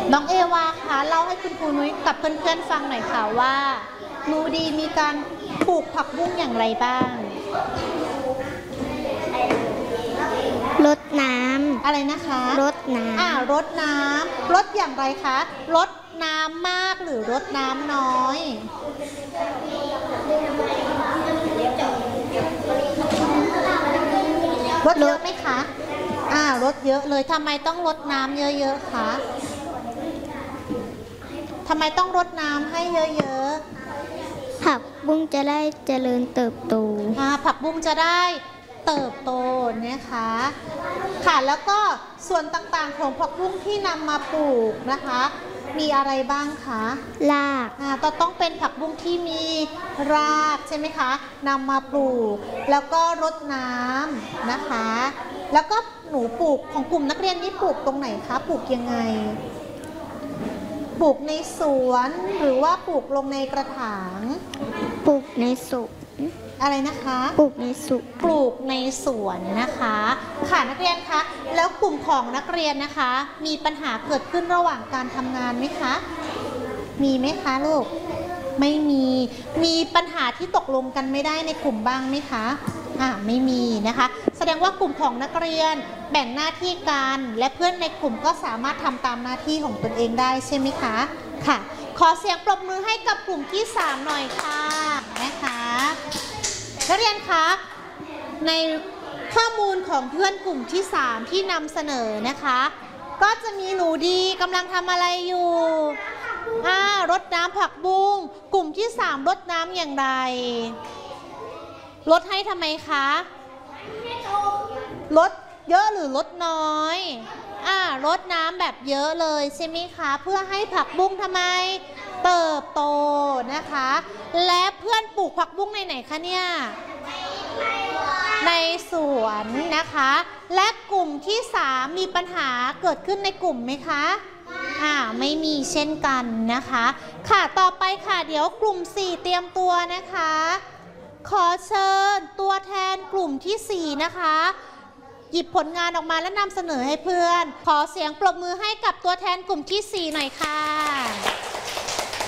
น้องเอวาคะเล่าให้คุณครูนุ้ยกับเพื่อนๆฟังหน่อยค่ะว่าหนูดีมีการปลูกผักบุ้งอย่างไรบ้างรดน้ำอะไรนะคะรดน้ำรดน้ำรดอย่างไรคะรดน้ำมากหรือรดน้ำน้อยรดเยอะไหมคะรดเยอะเลยทำไมต้องรดน้ำเยอะๆคะทำไมต้องรดน้ำให้เยอะๆผักบุ้งจะได้เจริญเติบโตผักบุ้งจะได้เติบโตนะคะค่ะแล้วก็ส่วนต่างๆของผักบุ้งที่นำมาปลูกนะคะมีอะไรบ้างคะรากต้องเป็นผักบุ้งที่มีรากใช่ไหมคะนำมาปลูกแล้วก็รดน้ำนะคะแล้วก็หนูปลูกของกลุ่มนักเรียนนี้ปลูกตรงไหนคะปลูกยังไงปลูกในสวนหรือว่าปลูกลงในกระถางปลูกในสวนอะไรนะคะปลูกในสวนปลูกในสวนนะคะค่ะนักเรียนคะแล้วกลุ่มของนักเรียนนะคะมีปัญหาเกิดขึ้นระหว่างการทำงานไหมคะมีไหมคะลูกไม่มีปัญหาที่ตกลงกันไม่ได้ในกลุ่มบ้างไหมคะไม่มีนะคะแสดงว่ากลุ่มของนักเรียนแบ่งหน้าที่กันและเพื่อนในกลุ่มก็สามารถทำตามหน้าที่ของตนเองได้ใช่ไหมคะค่ะขอเสียงปรบมือให้กับกลุ่มที่3หน่อยค่ะนะคะนักเรียนคะในข้อมูลของเพื่อนกลุ่มที่3ที่นำเสนอนะคะก็จะมีหนูดีกำลังทำอะไรอยู่รดน้ำผักบุ้งกลุ่มที่3รดน้ำอย่างไรลดให้ทำไมคะลดเยอะหรือลดน้อยลดน้ำแบบเยอะเลยใช่ไหมคะเพื่อให้ผักบุ้งทำไมเติบโตนะคะและเพื่อนปลูกผักบุ้งในไหนคะเนี่ยในสวนนะคะและกลุ่มที่3มีปัญหาเกิดขึ้นในกลุ่มไหมคะไม่มีเช่นกันนะคะค่ะต่อไปค่ะเดี๋ยวกลุ่ม4เตรียมตัวนะคะขอเชิญตัวแทนกลุ่มที่4นะคะหยิบผลงานออกมาและนำเสนอให้เพื่อนขอเสียงปรบมือให้กับตัวแทนกลุ่มที่4หน่อยค่ะ